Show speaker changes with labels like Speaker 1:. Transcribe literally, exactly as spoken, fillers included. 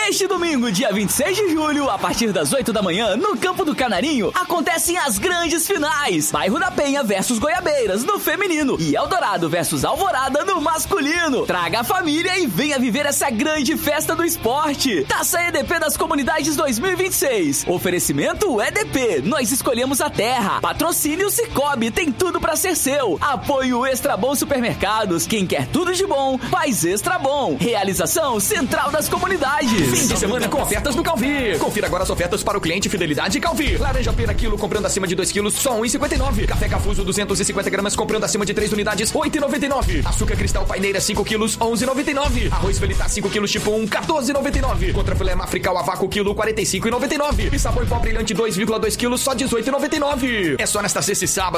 Speaker 1: Neste domingo, dia vinte e seis de julho, a partir das oito da manhã, no Campo do Canarinho, acontecem as grandes finais. Bairro da Penha versus Goiabeiras, no feminino. E Eldorado versus Alvorada, no masculino. Traga a família e venha viver essa grande festa do esporte. Taça E D P das Comunidades dois mil e vinte e seis. Oferecimento E D P. Nós escolhemos a terra. Patrocínio Cicobi. Tem tudo pra ser seu. Apoio Extra Bom Supermercados. Quem quer tudo de bom, faz Extra Bom. Realização Central das Comunidades.
Speaker 2: Fim de semana com ofertas no Calvir. Confira agora as ofertas para o cliente Fidelidade Calvir. Laranja pera quilo comprando acima de dois quilos, só um real e cinquenta e nove. Café Cafuso duzentos e cinquenta gramas comprando acima de três unidades, oito reais e noventa e nove. Açúcar Cristal Paineira cinco quilos, onze reais e noventa e nove. Arroz Felitar cinco quilos tipo um, quatorze reais e noventa e nove. Contra filé Mafrical a vácuo quilo, quarenta e cinco reais e noventa e nove. E sabão em pó brilhante dois vírgula dois quilos, só dezoito reais e noventa e nove. É só nesta sexta e sábado.